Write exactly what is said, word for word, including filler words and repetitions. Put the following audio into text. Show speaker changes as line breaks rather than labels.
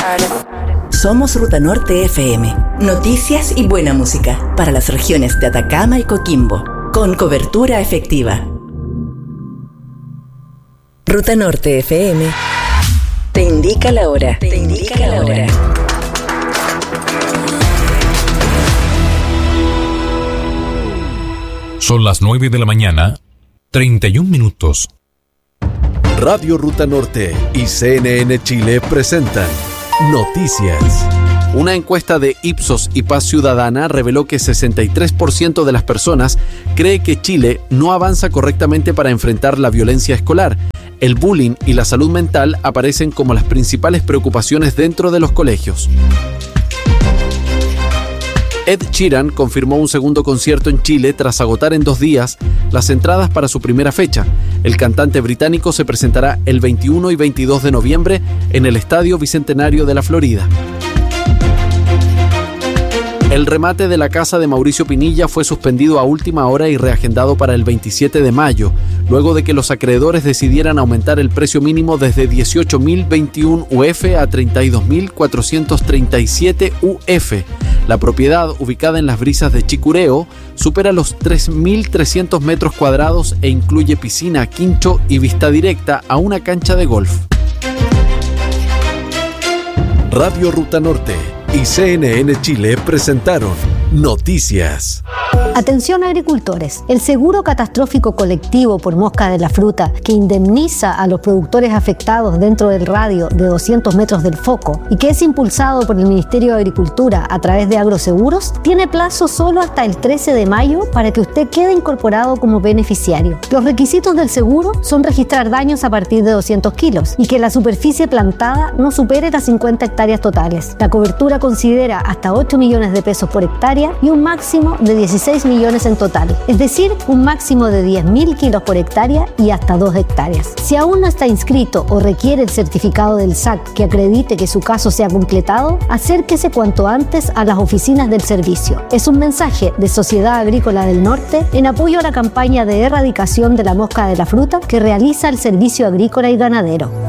Somos Ruta Norte F M. Noticias y buena música para las regiones de Atacama y Coquimbo, con cobertura efectiva. Ruta Norte F M te indica la hora. Te indica la hora.
Son las nueve de la mañana, treinta y un minutos.
Radio Ruta Norte y C N N Chile presentan Noticias. Una encuesta de Ipsos y Paz Ciudadana reveló que sesenta y tres por ciento de las personas cree que Chile no avanza correctamente para enfrentar la violencia escolar. El bullying y la salud mental aparecen como las principales preocupaciones dentro de los colegios. Ed Sheeran confirmó un segundo concierto en Chile tras agotar en dos días las entradas para su primera fecha. El cantante británico se presentará el veintiuno y veintidós de noviembre en el Estadio Bicentenario de la Florida. El remate de la casa de Mauricio Pinilla fue suspendido a última hora y reagendado para el veintisiete de mayo, luego de que los acreedores decidieran aumentar el precio mínimo desde dieciocho mil veintiuno U F a treinta y dos mil cuatrocientos treinta y siete U F. La propiedad, ubicada en las Brisas de Chicureo, supera los tres mil trescientos metros cuadrados e incluye piscina, quincho y vista directa a una cancha de golf. Radio Ruta Norte y C N N Chile presentaron Noticias.
Atención agricultores, el seguro catastrófico colectivo por mosca de la fruta que indemniza a los productores afectados dentro del radio de doscientos metros del foco y que es impulsado por el Ministerio de Agricultura a través de Agroseguros, tiene plazo solo hasta el trece de mayo para que usted quede incorporado como beneficiario. Los requisitos del seguro son registrar daños a partir de doscientos kilos y que la superficie plantada no supere las cincuenta hectáreas totales. La cobertura considera hasta ocho millones de pesos por hectárea y un máximo de dieciséis millones en total, es decir, un máximo de diez mil kilos por hectárea y hasta dos hectáreas. Si aún no está inscrito o requiere el certificado del S A C que acredite que su caso sea completado, acérquese cuanto antes a las oficinas del servicio. Es un mensaje de Sociedad Agrícola del Norte en apoyo a la campaña de erradicación de la mosca de la fruta que realiza el Servicio Agrícola y Ganadero.